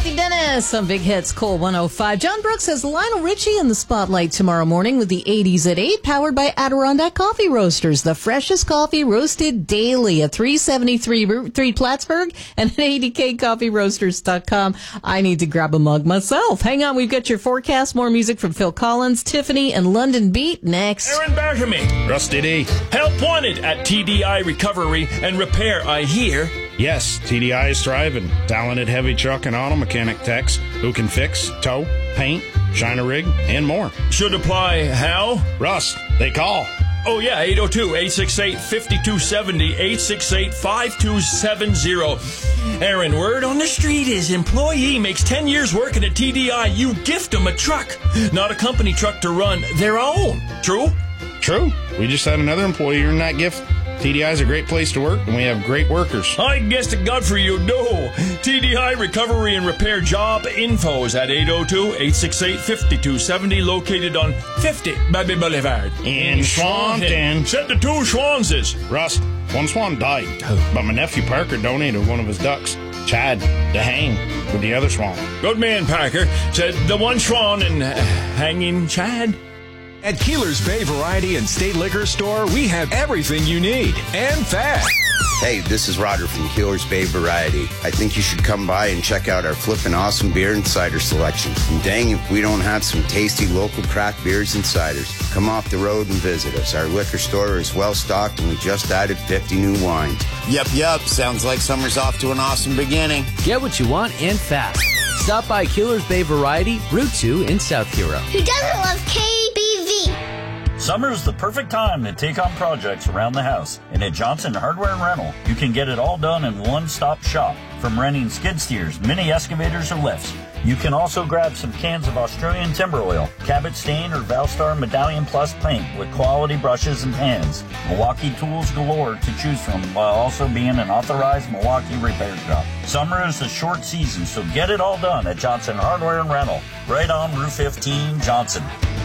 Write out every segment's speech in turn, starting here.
Kathy Dennis on Big Hits Cool 105. John Brooks has Lionel Richie in the spotlight tomorrow morning with the 80s at 8, powered by Adirondack Coffee Roasters. The freshest coffee roasted daily at 373 Route 3 Plattsburgh and at 80kcoffeeroasters.com. I need to grab a mug myself. Hang on, we've got your forecast. More music from Phil Collins, Tiffany, and London Beat next. Aaron Barkerme. Rusty D. Help wanted at TDI Recovery and Repair, I hear. Yes, TDI is thriving. Talented heavy truck and auto mechanic techs who can fix, tow, paint, shine a rig, and more. Should apply how? Russ, they call. Oh, yeah, 802-868-5270, 868-5270. Aaron, word on the street is employee makes 10 years working at TDI. You gift them a truck, not a company truck to run their own. True? True. We just had another employee earn that gift. TDI is a great place to work, and we have great workers. I guess to God for you, no. TDI Recovery and Repair Job Info is at 802-868-5270, located on 50 Baby Boulevard. In Swanton. Said the two Swanses. Russ, one swan died, but my nephew Parker donated one of his ducks, Chad, to hang with the other swan. Good man, Parker. Said the one swan and hanging Chad. At Keeler's Bay Variety and State Liquor Store, we have everything you need, and fast. Hey, this is Roger from Keeler's Bay Variety. I think you should come by and check out our flippin' awesome beer and cider selection. And dang if we don't have some tasty local craft beers and ciders. Come off the road and visit us. Our liquor store is well stocked and we just added 50 new wines. Yup. Sounds like summer's off to an awesome beginning. Get what you want and fast. Stop by Keeler's Bay Variety, Route 2 in South Hero. Who doesn't love KBV? Summer's the perfect time to take on projects around the house. And at Johnson Hardware and Rental, you can get it all done in one-stop shop. From renting skid steers, mini excavators, or lifts. You can also grab some cans of Australian timber oil, Cabot Stain, or Valstar Medallion Plus paint with quality brushes and pans. Milwaukee tools galore to choose from while also being an authorized Milwaukee repair shop. Summer is a short season, so get it all done at Johnson Hardware and Rental, right on Route 15, Johnson.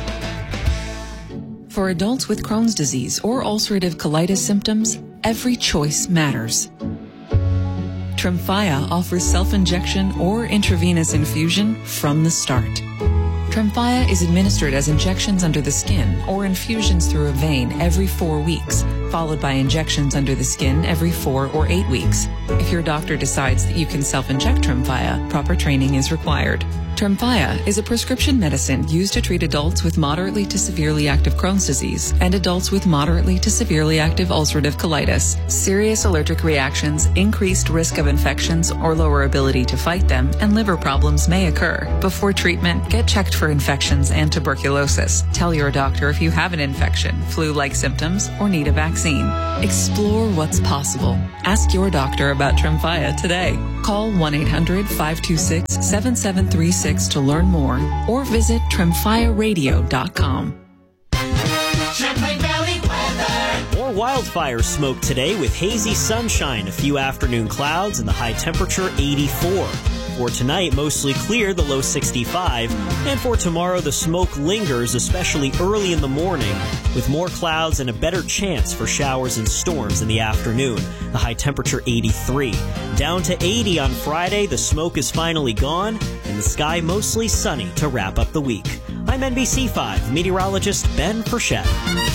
For adults with Crohn's disease or ulcerative colitis symptoms, every choice matters. Tremfya offers self-injection or intravenous infusion from the start. Tremfya is administered as injections under the skin or infusions through a vein every 4 weeks, followed by injections under the skin every 4 or 8 weeks. If your doctor decides that you can self-inject Tremfya, proper training is required. Tremfya is a prescription medicine used to treat adults with moderately to severely active Crohn's disease and adults with moderately to severely active ulcerative colitis. Serious allergic reactions, increased risk of infections or lower ability to fight them, and liver problems may occur. Before treatment, get checked for infections and tuberculosis. Tell your doctor if you have an infection, flu-like symptoms, or need a vaccine. Explore what's possible. Ask your doctor about Tremfya today. Call 1-800-526-7736 to learn more or visit tremfyaradio.com. Champlain Valley weather. More wildfire smoke today with hazy sunshine, a few afternoon clouds, and the high temperature 84. For tonight, mostly clear, the low 65. And for tomorrow, the smoke lingers, especially early in the morning, with more clouds and a better chance for showers and storms in the afternoon. The high temperature 83. Down to 80 on Friday, the smoke is finally gone, and the sky mostly sunny to wrap up the week. I'm NBC5 meteorologist Ben Frechette.